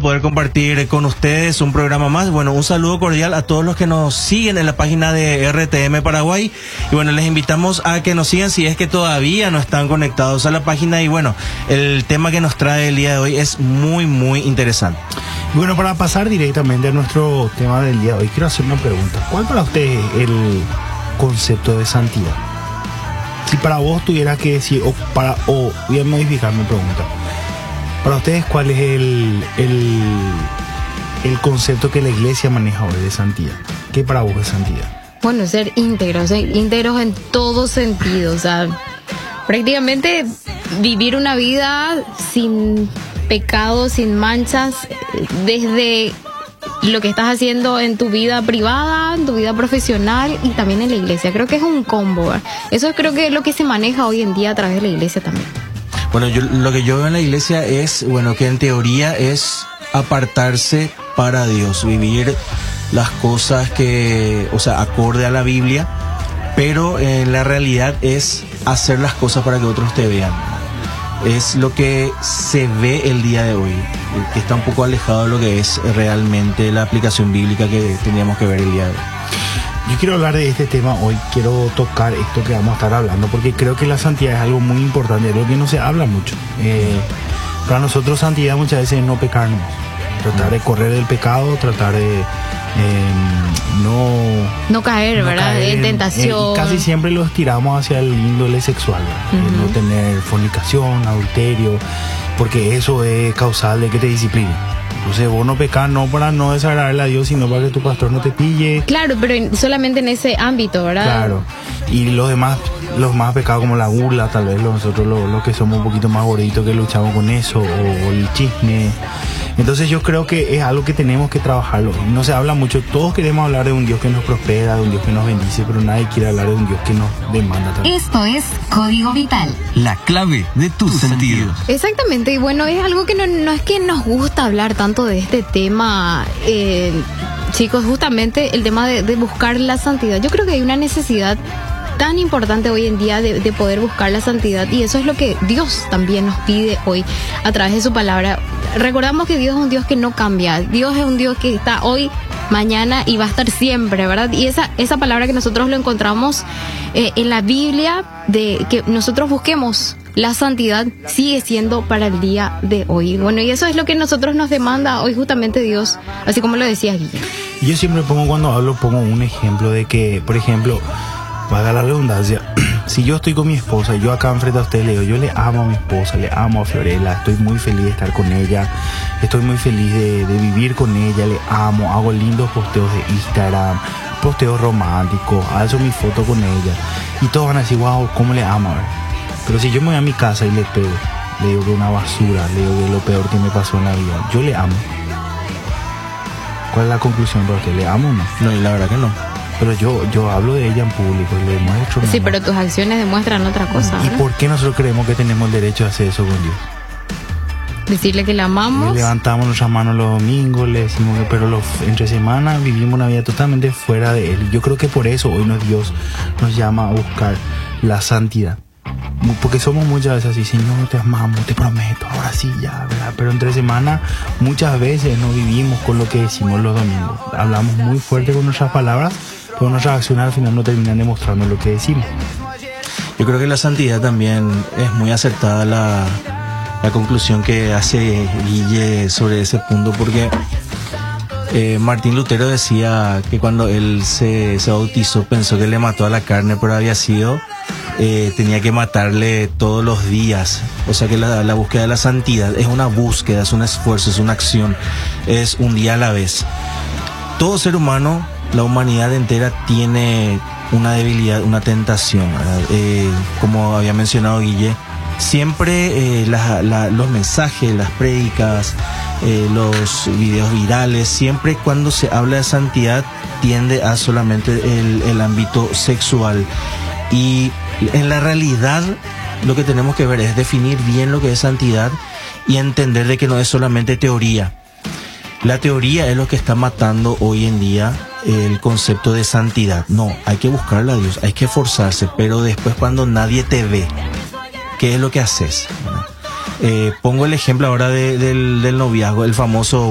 poder compartir con ustedes un programa más. Bueno, un saludo cordial a todos los que nos siguen en la página de RTM Paraguay. Y bueno, les invitamos a que nos sigan si es que todavía no están conectados a la página. Y bueno, el tema que nos trae el día de hoy es muy, muy interesante. Bueno, para pasar directamente a nuestro tema del día de hoy, quiero hacer una pregunta. ¿Cuál para usted es el concepto de santidad? Si para vos tuvieras que decir, voy a modificar mi pregunta. Para ustedes, ¿cuál es el concepto que la iglesia maneja hoy de santidad? ¿Qué para vos es santidad? Bueno, ser íntegros en todo sentido. O sea, prácticamente vivir una vida sin pecado, sin manchas, desde lo que estás haciendo en tu vida privada, en tu vida profesional y también en la iglesia. Creo que es un combo, ¿verdad? Eso creo que es lo que se maneja hoy en día a través de la iglesia también. Bueno, lo que yo veo en la iglesia es, bueno, que en teoría es apartarse para Dios, vivir las cosas que, o sea, acorde a la Biblia, pero en la realidad es hacer las cosas para que otros te vean. Es lo que se ve el día de hoy, que está un poco alejado de lo que es realmente la aplicación bíblica que tendríamos que ver el día de hoy. Yo quiero hablar de este tema hoy, quiero tocar esto que vamos a estar hablando, porque creo que la santidad es algo muy importante, es algo que no se habla mucho. Para nosotros santidad muchas veces es no pecarnos, tratar de correr del pecado, tratar de no caer, ¿verdad? En tentación. Y casi siempre lo estiramos hacia el índole sexual, no tener fornicación, adulterio, porque eso es causal de que te disciplinen. Entonces vos no pecás no para no desagradarle a Dios, sino para que tu pastor no te pille. Claro, pero solamente en ese ámbito, ¿verdad? Claro. Y los más pecados como la burla, tal vez nosotros los que somos un poquito más gorditos que luchamos con eso, o el chisme. Entonces yo creo que es algo que tenemos que trabajarlo. No se habla mucho, todos queremos hablar de un Dios que nos prospera, de un Dios que nos bendice, pero nadie quiere hablar de un Dios que nos demanda también. Esto es Código Vital, la clave de tus sentidos. Exactamente, y bueno, es algo que no es que nos gusta hablar tanto de este tema, chicos, justamente el tema de buscar la santidad. Yo creo que hay una necesidad tan importante hoy en día de poder buscar la santidad, y eso es lo que Dios también nos pide hoy a través de su palabra. Recordamos que Dios es un Dios que no cambia, Dios es un Dios que está hoy, mañana y va a estar siempre, ¿verdad? Y esa palabra que nosotros lo encontramos en la Biblia, de que nosotros busquemos la santidad, sigue siendo para el día de hoy. Bueno, y eso es lo que nosotros nos demanda hoy justamente Dios, así como lo decías, Guillermo. Yo siempre cuando hablo pongo un ejemplo de que, por ejemplo, valga la redundancia, si yo estoy con mi esposa, yo acá enfrente a usted le digo, yo le amo a mi esposa, le amo a Fiorella, estoy muy feliz de estar con ella, estoy muy feliz de vivir con ella, le amo, hago lindos posteos de Instagram, posteos románticos, alzo mi foto con ella, y todos van a decir, wow, cómo le amo, pero si yo me voy a mi casa y le pego, le digo que es una basura, le digo que es lo peor que me pasó en la vida, yo le amo. ¿Cuál es la conclusión para usted? ¿Le amo o no? No, y la verdad que no. Pero yo hablo de ella en público y le demuestro. Sí, pero tus acciones demuestran otra cosa. ¿Y por qué nosotros creemos que tenemos el derecho a hacer eso con Dios? Decirle que la amamos. Le levantamos nuestras manos los domingos, le decimos que, pero entre semana vivimos una vida totalmente fuera de Él. Yo creo que por eso hoy Dios nos llama a buscar la santidad. Porque somos muchas veces así, Señor, te amamos, te prometo, ahora sí ya, ¿verdad? Pero entre semana muchas veces no vivimos con lo que decimos los domingos. Hablamos muy fuerte con nuestras palabras, pero nuestras acciones al final no terminan demostrando lo que decimos. Yo creo que la santidad también es muy acertada la conclusión que hace Guille sobre ese punto, porque Martín Lutero decía que cuando él se bautizó pensó que le mató a la carne, pero había sido tenía que matarle todos los días. O sea que la búsqueda de la santidad es una búsqueda, es un esfuerzo, es una acción, es un día a la vez. Todo ser humano, la humanidad entera tiene una debilidad, una tentación, como había mencionado Guille, siempre los mensajes, las prédicas, los videos virales, siempre cuando se habla de santidad tiende a solamente el ámbito sexual. Y en la realidad lo que tenemos que ver es definir bien lo que es santidad y entender de que no es solamente teoría. La teoría es lo que está matando hoy en día el concepto de santidad. No, hay que buscarle a Dios, hay que esforzarse, pero después cuando nadie te ve, ¿qué es lo que haces? Pongo el ejemplo ahora del noviazgo, el famoso